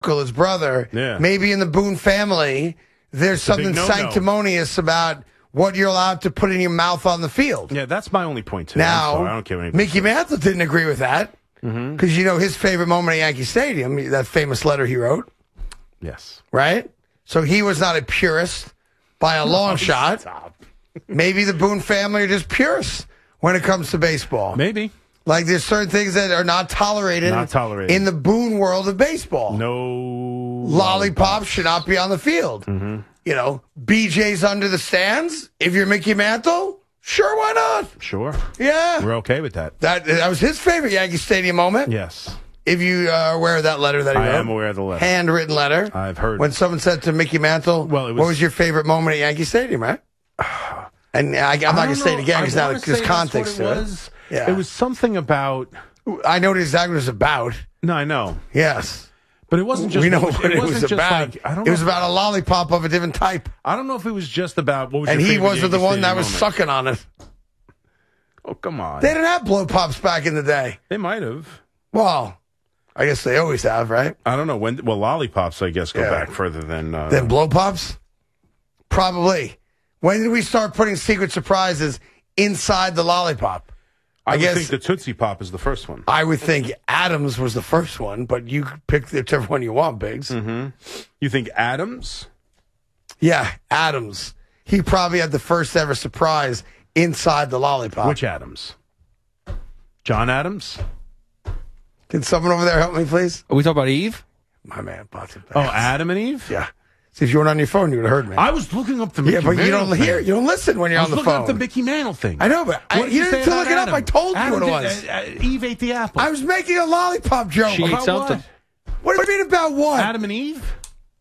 his brother. Yeah. Maybe in the Boone family, there's something no-no. sanctimonious about what you're allowed to put in your mouth on the field. Yeah, that's my only point, too. Now, I don't care what anybody Mickey says. Mantle didn't agree with that because, his favorite moment at Yankee Stadium, that famous letter he wrote, Yes. right? So he was not a purist by a long shot. Stop. Maybe the Boone family are just purists when it comes to baseball. Maybe. Like there's certain things that are not tolerated, in the Boone world of baseball. No. Lollipops should not be on the field. BJ's under the stands. If you're Mickey Mantle, sure, why not? Sure. Yeah. We're okay with that. That was his favorite Yankee Stadium moment. Yes. If you are aware of that letter that he wrote. I am aware of the letter. Handwritten letter. I've heard. When someone said to Mickey Mantle, Well, what was your favorite moment at Yankee Stadium, right? And I'm not going to say it again because now there's context to it. Yeah. It was something about... I know what exactly what it was about. No, I know. Yes. But it wasn't just... We know what it was just about. Like, I don't it know was about a lollipop of a different type. I don't know if it was just about... What was And your he favorite wasn't Yankee the one Stadium that was moment? sucking on it. Oh, come on. They didn't have blow pops back in the day. They might have. Well, I guess they always have, right? I don't know. Well, lollipops, I guess, go back further than... Then blow pops? Probably. When did we start putting secret surprises inside the lollipop? I guess think the Tootsie Pop is the first one. I would think Adams was the first one, but you pick whichever one you want, Biggs. You think Adams? Yeah, Adams. He probably had the first ever surprise inside the lollipop. Which Adams? John Adams? Can someone over there help me, please? Are we talking about Eve? My man, Boston. Oh, Adam and Eve? Yeah. See, if you weren't on your phone, you would have heard me. I was looking up the Mickey Yeah, but you Mantle don't thing. hear. You don't listen when you're I on was the looking phone. up the Mickey Mantle thing. I know, but What did you say didn't about look it up. Adam? I told you Adam what it did- was. Eve ate the apple. I was making a lollipop joke. She ate About something. What do you mean about what? Adam and Eve?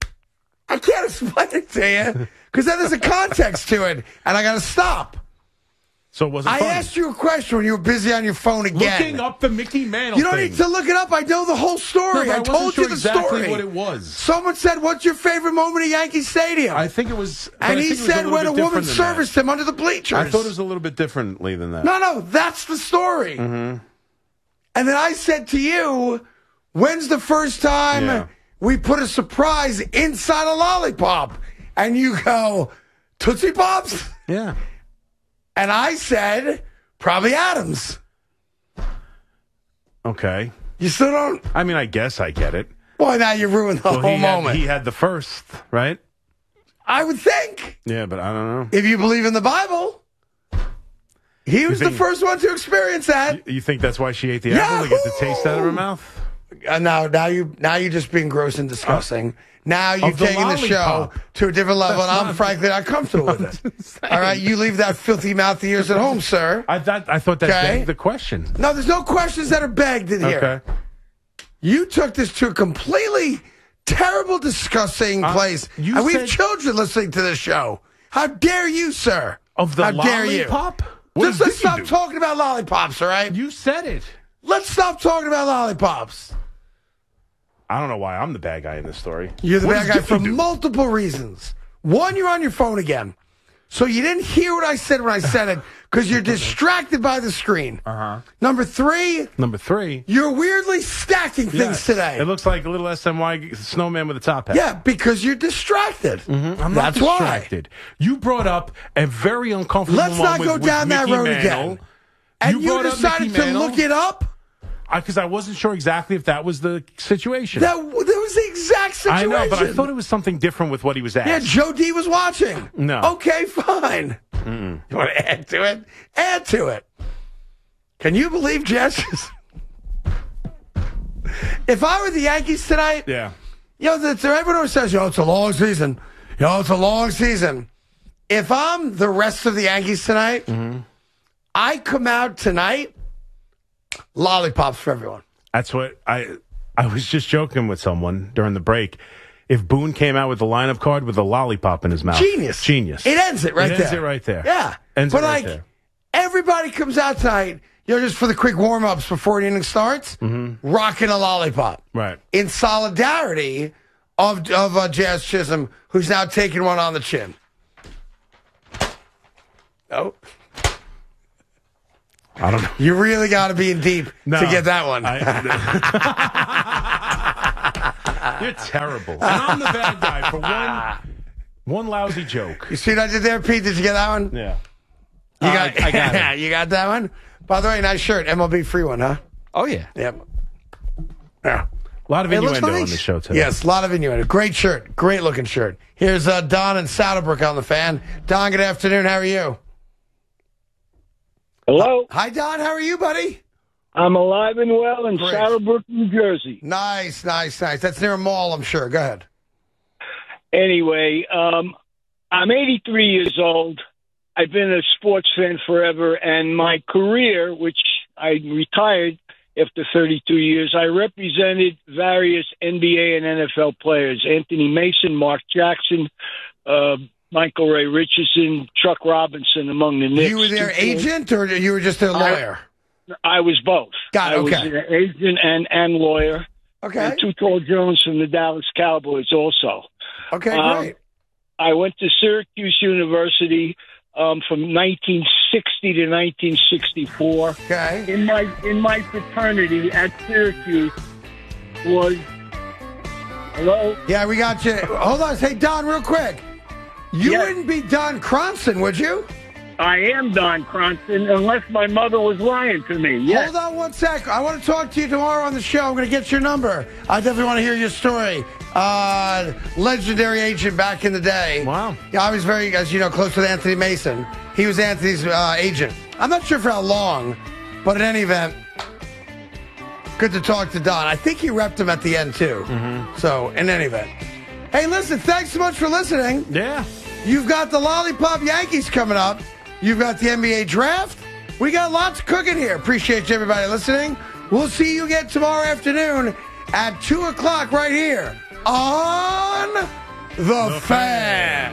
I can't explain it to you because then there's a context to it, and I got to stop. So it wasn't I funny. asked you a question when you were busy on your phone again. Looking up the Mickey Mantle You don't thing. need to look it up. I know the whole story. No, but I wasn't told sure you the exactly story. what it was. Someone said, "What's your favorite moment at Yankee Stadium?" I think it was... and he said when a woman serviced serviced him under the bleachers. I thought it was a little bit differently than that. No, that's the story. And then I said to you, when's the first time we put a surprise inside a lollipop? And you go, Tootsie Pops? Yeah. And I said, probably Adams. Okay. You still don't? I mean, I guess I get it. Well, now you ruined the whole moment. He had the first, right? I would think. Yeah, but I don't know. If you believe in the Bible, he was the think- first one to experience that. You think that's why she ate the apple to get the taste out of her mouth? Now you're just being gross and disgusting. Now you're Of the taking the show lollipop. to a different level, That's and I'm not- frankly not comfortable with it. All right, you leave that filthy mouth of yours at home, sir. I thought that Okay. begged the question. No, there's no questions that are begged in here. Okay. You took this to a completely terrible, disgusting place. you And we have said- children listening to this show. How dare you, sir? Of the How dare you? lollipop? What Just did let's stop you do? talking about lollipops, all right? You said it. Let's stop talking about lollipops. I don't know why I'm the bad guy in this story. You're the What bad does guy Dickie for do? multiple reasons. One, you're on your phone again. So you didn't hear what I said when I said it because you're distracted by the screen. Number three, Number 3. you're weirdly stacking things Yes. today. It looks like a little SNY snowman with a top hat. Yeah, because you're distracted. I'm not That's distracted. You brought up a very uncomfortable Let's one not with, go with down that Mickey road Mantle. again. And you brought up decided Mickey to Mantle. look it up? Because I wasn't sure exactly if that was the situation. That was the exact I situation. know, but I thought it was something different with what he was asked. Yeah, Joe D was watching. No. Okay, fine. You want to add to it? Add to it. Can you believe, Jess? If I were the Yankees tonight, Yeah. everyone always says, it's a long season. It's a long season. If I'm the rest of the Yankees tonight, I come out tonight, lollipops for everyone. That's what I was just joking with someone during the break. If Boone came out with the lineup card with a lollipop in his mouth. Genius. It ends it right there. Ends it right there. Yeah. Ends but it right like, there. everybody comes out tonight, just for the quick warm-ups before the inning starts, rocking a lollipop. Right. In solidarity of Jazz Chisholm, who's now taking one on the chin. Oh. I don't know. You really got to be in deep No. to get that one. You're terrible. And I'm the bad guy for one lousy joke. You see what I did there, Pete? Did you get that one? Yeah. I got it. You got that one? By the way, nice shirt. MLB free one, huh? Oh, yeah. Yep. Yeah. A lot of innuendo on the show today. Yes, a lot of innuendo. Great shirt. Great looking shirt. Here's Don in Saddlebrook on the Fan. Don, good afternoon. How are you? Hello. Hi, Don. How are you, buddy? I'm alive and well in Saddlebrook, New Jersey. Nice. That's near a mall, I'm sure. Go ahead. Anyway, I'm 83 years old. I've been a sports fan forever, and my career, which I retired after 32 years, I represented various NBA and NFL players: Anthony Mason, Mark Jackson, Michael Ray Richardson, Chuck Robinson, among the Knicks. You were their agent, or you were just their lawyer? I was both. Got it, okay. I was an agent and lawyer. Okay. And Too Tall Jones from the Dallas Cowboys also. Okay, great. I went to Syracuse University from 1960 to 1964. Okay. In my fraternity at Syracuse was... Hello? Yeah, we got you. Hold on. Hey, Don, real quick. You wouldn't be Don Cronson, would you? I am Don Cronson, unless my mother was lying to me. Yes. Hold on one sec. I want to talk to you tomorrow on the show. I'm going to get your number. I definitely want to hear your story. Legendary agent back in the day. Wow. Yeah, I was very, as you know, close with Anthony Mason. He was Anthony's agent. I'm not sure for how long, but in any event, good to talk to Don. I think he repped him at the end, too. Mm-hmm. So, in any event. Hey, listen, thanks so much for listening. Yeah. You've got the Lollipop Yankees coming up. You've got the NBA draft. We got lots cooking here. Appreciate you, everybody, listening. We'll see you again tomorrow afternoon at 2 o'clock right here on The Fan.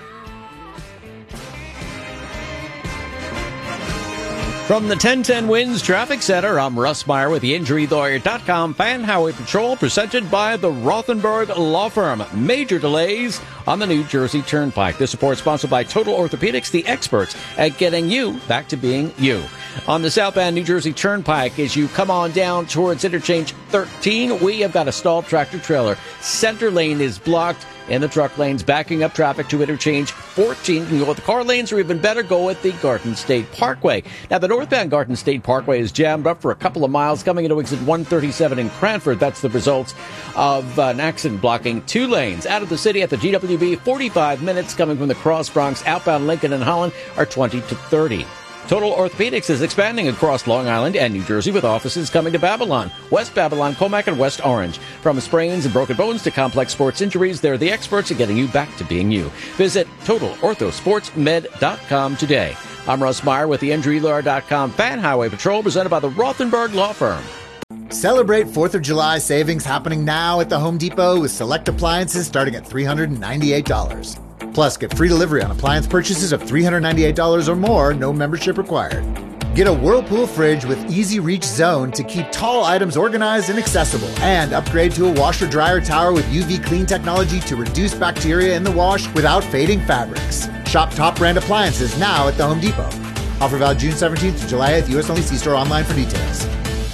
From the 1010 Winds Traffic Center, I'm Russ Meyer with the InjuryLawyer.com Fan Highway Patrol, presented by the Rothenberg Law Firm. Major delays on the New Jersey Turnpike. This report sponsored by Total Orthopedics, the experts at getting you back to being you. On the southbound New Jersey Turnpike, as you come on down towards Interchange 13, we have got a stalled tractor trailer. Center lane is blocked, and the truck lanes backing up traffic to Interchange 14. You can go with the car lanes, or even better, go with the Garden State Parkway. Now, the northbound Garden State Parkway is jammed up for a couple of miles coming into exit 137 in Cranford. That's the results of an accident blocking 2 lanes. Out of the city at the GWB, 45 minutes coming from the Cross Bronx. Outbound Lincoln and Holland are 20 to 30. Total Orthopedics is expanding across Long Island and New Jersey with offices coming to Babylon, West Babylon, Comac, and West Orange. From sprains and broken bones to complex sports injuries, they're the experts at getting you back to being you. Visit TotalOrthoSportsMed.com today. I'm Russ Meyer with the InjuryLawyer.com Fan Highway Patrol, presented by the Rothenberg Law Firm. Celebrate 4th of July savings happening now at the Home Depot with select appliances starting at $398. Plus, get free delivery on appliance purchases of $398 or more, no membership required. Get a Whirlpool fridge with Easy Reach Zone to keep tall items organized and accessible. And upgrade to a washer-dryer tower with UV Clean technology to reduce bacteria in the wash without fading fabrics. Shop top brand appliances now at the Home Depot. Offer valid June 17th to July 8th, U.S. only. See store online for details.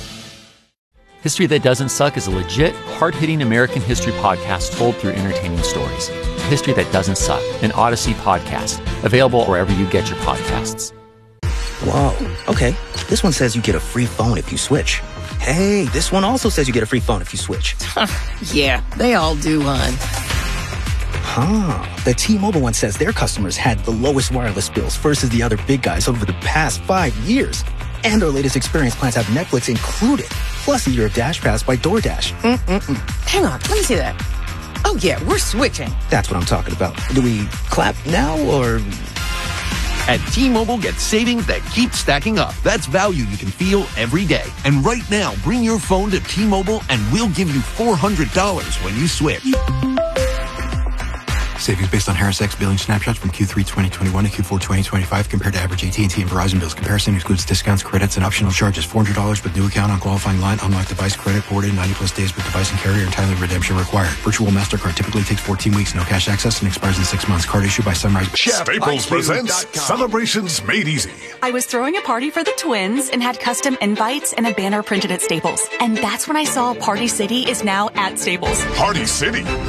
History That Doesn't Suck is a legit, hard-hitting American history podcast told through entertaining stories. History That Doesn't Suck, an Odyssey podcast, available wherever you get your podcasts. Whoa, okay. This one says you get a free phone if you switch. Hey, this one also says you get a free phone if you switch. Yeah, they all do, hon. Huh. The T-Mobile one says their customers had the lowest wireless bills versus the other big guys over the past 5 years. And their latest experience plans have Netflix included, plus a year of Dash Pass by DoorDash. Hang on, let me see that. Oh, yeah, we're switching. That's what I'm talking about. Do we clap now, or... At T-Mobile, get savings that keep stacking up. That's value you can feel every day. And right now, bring your phone to T-Mobile and we'll give you $400 when you switch. Savings based on Harris X billing snapshots from Q3 2021 to Q4 2025 compared to average AT&T and Verizon bills. Comparison excludes discounts, credits, and optional charges. $400 with new account on qualifying line. Unlocked device credit ported 90-plus days with device and carrier and timely redemption required. Virtual MasterCard typically takes 14 weeks. No cash access and expires in 6 months. Card issued by Sunrise. Staples presents Celebrations Made Easy. I was throwing a party for the twins and had custom invites and a banner printed at Staples. And that's when I saw Party City is now at Staples. Party City?